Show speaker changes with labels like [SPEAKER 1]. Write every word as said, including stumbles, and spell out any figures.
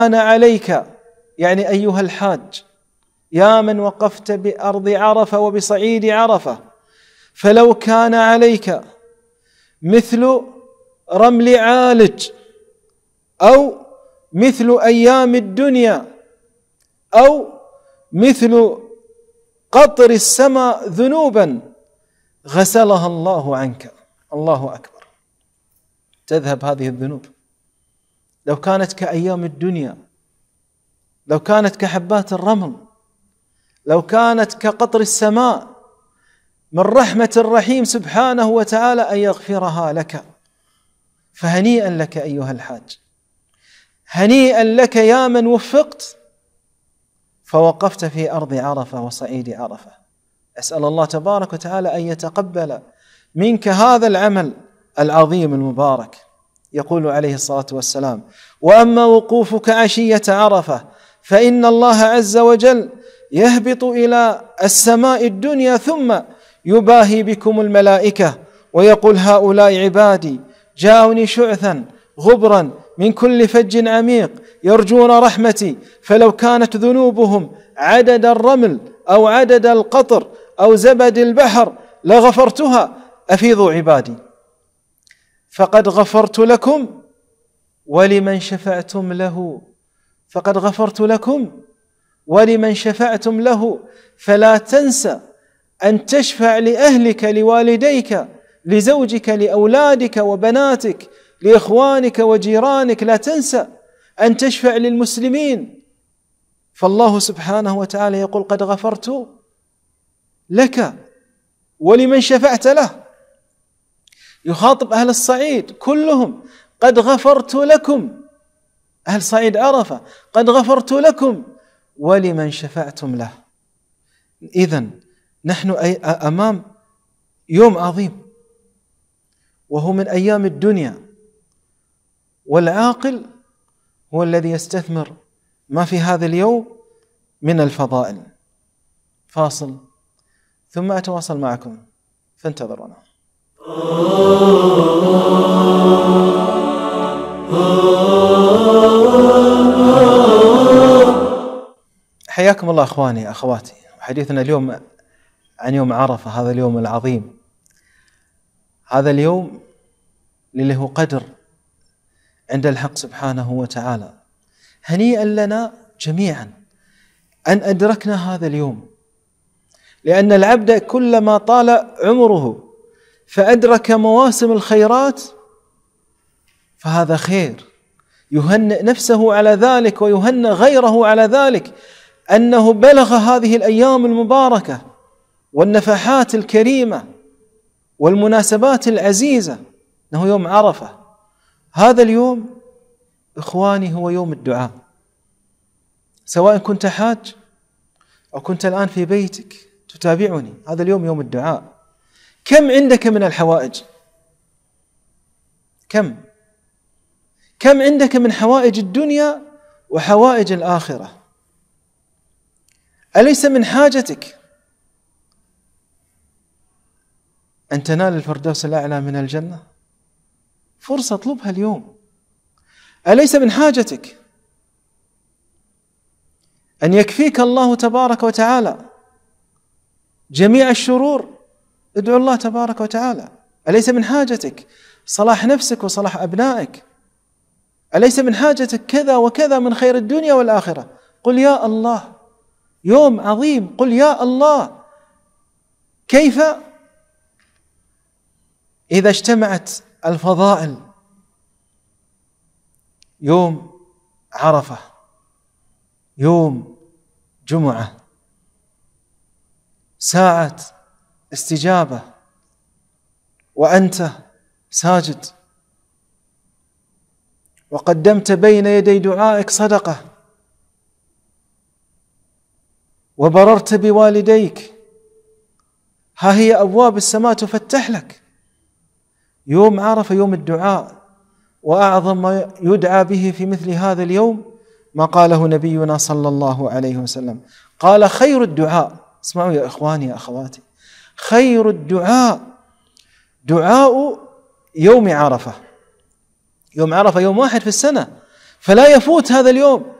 [SPEAKER 1] كان عليك، يعني أيها الحاج يا من وقفت بأرض عرفة وبصعيد عرفة، فلو كان عليك مثل رمل عالج أو مثل أيام الدنيا أو مثل قطر السماء ذنوبا غسلها الله عنك. الله أكبر. تذهب هذه الذنوب لو كانت كأيام الدنيا، لو كانت كحبات الرمل، لو كانت كقطر السماء، من رحمة الرحيم سبحانه وتعالى أن يغفرها لك. فهنيئا لك أيها الحاج، هنيئا لك يا من وفقت فوقفت في أرض عرفة وصعيد عرفة. أسأل الله تبارك وتعالى أن يتقبل منك هذا العمل العظيم المبارك. يقول عليه الصلاة والسلام: وأما وقوفك عشية عرفة فإن الله عز وجل يهبط إلى السماء الدنيا ثم يباهي بكم الملائكة ويقول: هؤلاء عبادي جاءوني شعثا غبرا من كل فج عميق يرجون رحمتي، فلو كانت ذنوبهم عدد الرمل أو عدد القطر أو زبد البحر لغفرتها، أفيضوا عبادي فقد غفرت لكم ولمن شفعتم له، فقد غفرت لكم ولمن شفعتم له. فلا تنسى أن تشفع لأهلك، لوالديك، لزوجك، لأولادك وبناتك، لإخوانك وجيرانك. لا تنسى أن تشفع للمسلمين، فالله سبحانه وتعالى يقول: قد غفرت لك ولمن شفعت له. يخاطب أهل الصعيد كلهم: قد غفرت لكم. أهل صعيد عرفة: قد غفرت لكم ولمن شفعتم له. إذن نحن أمام يوم عظيم وهو من أيام الدنيا، والعاقل هو الذي يستثمر ما في هذا اليوم من الفضائل. فاصل ثم أتواصل معكم، فانتظرونا. حياكم الله أخواني أخواتي. حديثنا اليوم عن يوم عرفة، هذا اليوم العظيم، هذا اليوم اللي له قدر عند الحق سبحانه وتعالى. هنيئا لنا جميعا أن أدركنا هذا اليوم، لأن العبد كلما طال عمره فأدرك مواسم الخيرات فهذا خير، يهنئ نفسه على ذلك ويهنئ غيره على ذلك، أنه بلغ هذه الأيام المباركة والنفحات الكريمة والمناسبات العزيزة، أنه يوم عرفة. هذا اليوم إخواني هو يوم الدعاء، سواء كنت حاج أو كنت الآن في بيتك تتابعني، هذا اليوم يوم الدعاء. كم عندك من الحوائج؟ كم كم عندك من حوائج الدنيا وحوائج الآخرة؟ أليس من حاجتك أن تنال الفردوس الأعلى من الجنة؟ فرصة اطلبها اليوم. أليس من حاجتك أن يكفيك الله تبارك وتعالى جميع الشرور؟ ادعو الله تبارك وتعالى. أليس من حاجتك صلاح نفسك وصلاح أبنائك؟ أليس من حاجتك كذا وكذا من خير الدنيا والآخرة؟ قل يا الله، يوم عظيم، قل يا الله. كيف إذا اجتمعت الفضائل يوم عرفة، يوم جمعة، ساعة استجابة وأنت ساجد وقدمت بين يدي دعائك صدقة وبررت بوالديك، ها هي أبواب السماء تفتح لك. يوم عرفة يوم الدعاء، وأعظم ما يدعى به في مثل هذا اليوم ما قاله نبينا صلى الله عليه وسلم، قال: خير الدعاء، اسمعوا يا إخواني يا أخواتي، خير الدعاء دعاء يوم عرفة. يوم عرفة يوم واحد في السنة، فلا يفوت هذا اليوم.